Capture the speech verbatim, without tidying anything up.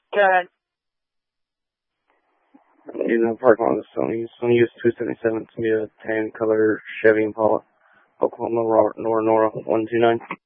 Good. In the parking lot of Sony. Sony U S two seventy-seven to be a tan color Chevy Impala, Oklahoma, Robert, Nora, Nora, one two nine.